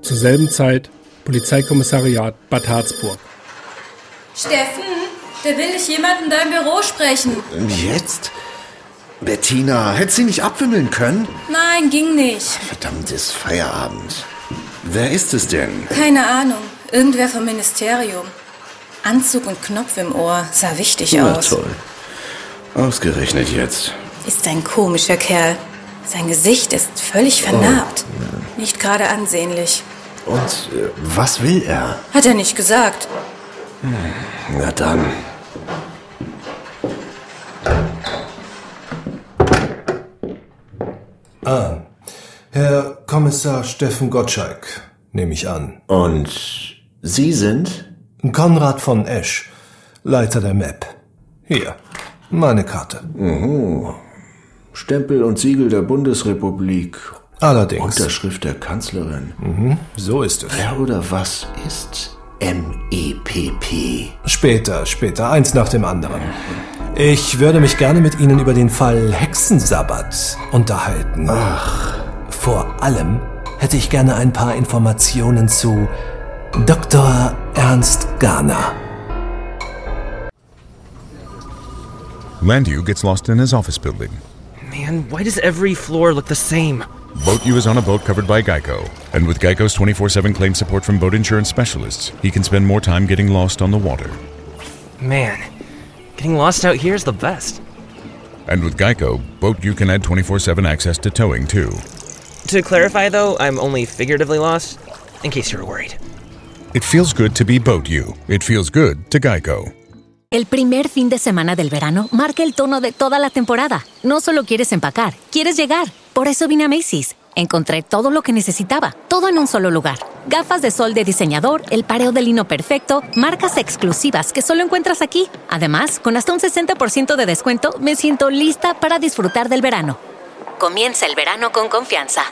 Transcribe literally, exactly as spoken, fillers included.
Zur selben Zeit Polizeikommissariat Bad Harzburg. Steffen, da will ich jemand in deinem Büro sprechen. Jetzt? Bettina, hätte sie nicht abwimmeln können? Nein, ging nicht. Verdammt, ist Feierabend. Wer ist es denn? Keine Ahnung. Irgendwer vom Ministerium. Anzug und Knopf im Ohr. Sah wichtig Na aus. toll. Ausgerechnet jetzt. Ist ein komischer Kerl. Sein Gesicht ist völlig vernarbt. Oh, ja. Nicht gerade ansehnlich. Und äh, was will er? Hat er nicht gesagt. Hm, na dann. Ah, Herr Kommissar Steffen Gottschalk, nehme ich an. Und Sie sind? Konrad von Esch, Leiter der M E P. Hier, meine Karte. Mhm. Stempel und Siegel der Bundesrepublik. Allerdings. Unterschrift der Kanzlerin. Mhm, so ist es. Wer oder was ist M E P P? Später, später, eins nach dem anderen. Ich würde mich gerne mit Ihnen über den Fall Hexensabbat unterhalten. Ach. Vor allem hätte ich gerne ein paar Informationen zu Doktor Ernst Garner. Landew gets lost in his office building. Man, why does every floor look the same? BoatU is on a boat covered by Geico. And with Geico's twenty-four seven claim support from boat insurance specialists, he can spend more time getting lost on the water. Man, getting lost out here is the best. And with Geico, BoatU can add twenty-four seven access to towing, too. To clarify, though, I'm only figuratively lost, in case you were worried. It feels good to be BoatU. It feels good to Geico. El primer fin de semana del verano marca el tono de toda la temporada. No solo quieres empacar, quieres llegar. Por eso vine a Macy's. Encontré todo lo que necesitaba, todo en un solo lugar. Gafas de sol de diseñador, el pareo de lino perfecto, marcas exclusivas que solo encuentras aquí. Además, con hasta un sesenta por ciento de descuento, me siento lista para disfrutar del verano. Comienza el verano con confianza.